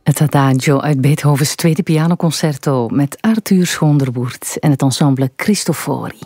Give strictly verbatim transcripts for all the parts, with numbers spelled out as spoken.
Het Adagio uit Beethovens tweede pianoconcerto met Arthur Schoonderwoerd en het ensemble Cristofori.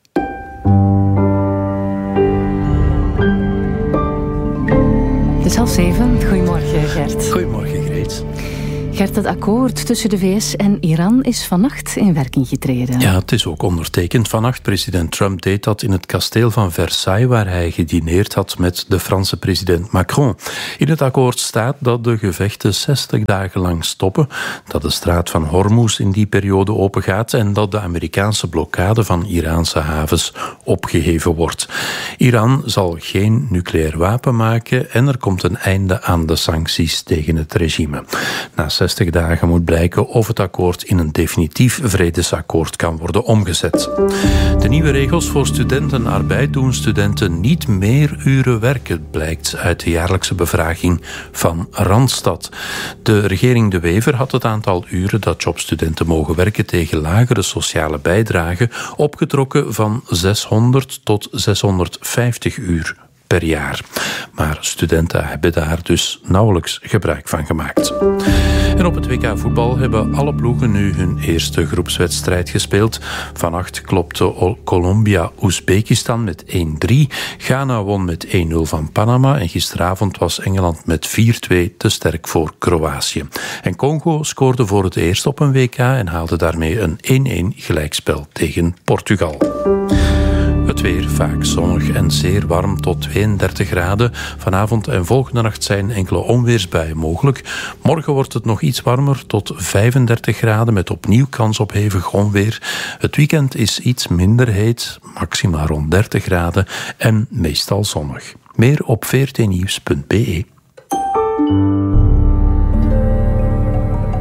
Het is half zeven. Goedemorgen, Gert. Goedemorgen, Greet. Gert, het akkoord tussen de V S en Iran is vannacht in werking getreden. Ja, het is ook ondertekend vannacht. President Trump deed dat in het kasteel van Versailles, waar hij gedineerd had met de Franse president Macron. In het akkoord staat dat de gevechten zestig dagen lang stoppen, dat de straat van Hormuz in die periode opengaat en dat de Amerikaanse blokkade van Iraanse havens opgeheven wordt. Iran zal geen nucleair wapen maken en er komt een einde aan de sancties tegen het regime. Na zestig dagen moet blijken of het akkoord in een definitief vredesakkoord kan worden omgezet. De nieuwe regels voor studentenarbeid doen studenten niet meer uren werken, blijkt uit de jaarlijkse bevraging van Randstad. De regering De Wever had het aantal uren dat jobstudenten mogen werken tegen lagere sociale bijdrage opgetrokken van zeshonderd tot zeshonderdvijftig uur per jaar. Maar studenten hebben daar dus nauwelijks gebruik van gemaakt. En op het W K voetbal hebben alle ploegen nu hun eerste groepswedstrijd gespeeld. Vannacht klopte Colombia Oezbekistan met één drie. Ghana won met één nul van Panama. En gisteravond was Engeland met vier twee te sterk voor Kroatië. En Congo scoorde voor het eerst op een W K en haalde daarmee een één-één gelijkspel tegen Portugal. Het weer vaak zonnig en zeer warm tot tweeëndertig graden. Vanavond en volgende nacht zijn enkele onweersbuien mogelijk. Morgen wordt het nog iets warmer tot vijfendertig graden met opnieuw kans op hevig onweer. Het weekend is iets minder heet, maximaal rond dertig graden en meestal zonnig. Meer op v r t nieuws punt b e.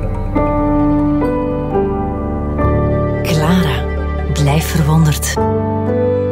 Clara, blijf verwonderd.